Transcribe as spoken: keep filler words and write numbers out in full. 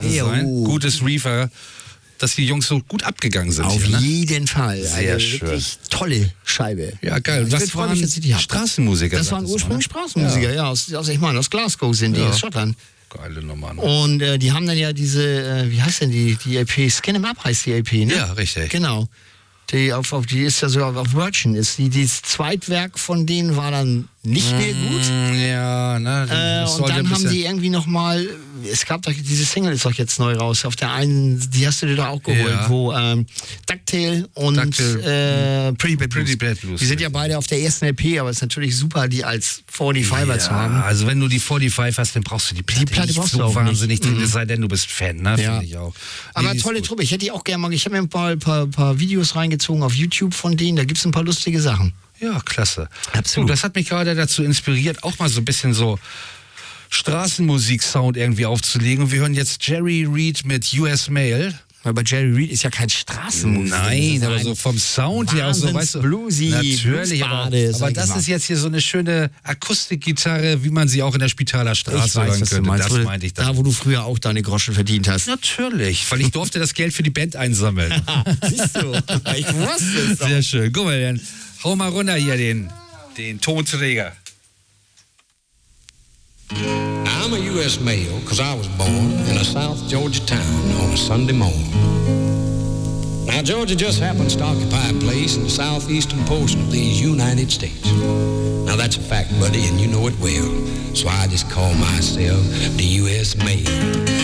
sein. Jo. Gutes Reefer, dass die Jungs so gut abgegangen sind. Auf hier, ne? jeden Fall. Sehr also schön. Wirklich tolle Scheibe. Ja, geil. Ich Das freue waren mich, dass ich die hab. Straßenmusiker. Das waren sagtest du, ursprünglich ne? Straßenmusiker, ja, Ja. aus, aus, ich meine, aus Glasgow sind die, Ja. aus Schottland. Geile Nummer. Ne? Und äh, die haben dann ja diese, äh, wie heißt denn die, die L P? Skin 'em Up heißt die L P, ne? Ja, richtig. Genau. Die, auf, auf, die ist ja sogar auf Virgin. Ist die, das Zweitwerk von denen war dann nicht mehr gut. Mm, ja, ne? Äh, das und sollte dann ein haben bisschen- die irgendwie nochmal, es gab doch, diese Single ist doch jetzt neu raus. Auf der einen, die hast du dir da auch geholt, Ja. wo ähm, Ducktail und Ducktail, äh, Pretty Bad Blues. Pretty Bad Blues, Die sind ja richtig. beide auf der ersten L P, aber es ist natürlich super, die als forty-fiver zu haben. Ja, also wenn du die forty-five hast, dann brauchst du die Platte, Die Platte nicht brauchst du so auch wahnsinnig nicht. drin, es sei denn, du bist Fan, ne? Ja. Finde ich auch. Aber Nee, die ist tolle gut. Truppe. Ich hätte die auch gerne mal, ich habe mir ein paar, paar, paar Videos reingezogen auf YouTube von denen, da gibt es ein paar lustige Sachen. Ja, klasse. Absolut. Du, das hat mich gerade dazu inspiriert, auch mal so ein bisschen so Straßenmusik-Sound irgendwie aufzulegen. Und wir hören jetzt Jerry Reed mit U S Mail. Weil bei Jerry Reed ist ja kein Straßenmusik. Nein, Das aber ist so ein vom Sound her auch so, weißt du. Bluesy, natürlich, aber, Bluesbade, sag aber ich das mal. ist jetzt hier so eine schöne Akustikgitarre, wie man sie auch in der Spitaler Straße Ich weiß, hören was du könnte. meinst. Das Wo- meinte ich da, dann. wo du früher auch deine Groschen verdient hast. Natürlich, weil ich durfte das Geld für die Band einsammeln. Siehst du? Ich wusste es doch. Sehr schön. Guck mal, dann hau mal runter hier den, den Tonträger. I'm a U S male because I was born in a South Georgia town on a Sunday morning. Now, Georgia just happens to occupy a place in the southeastern portion of these United States. Now, that's a fact, buddy, and you know it well. So I just call myself the U S male.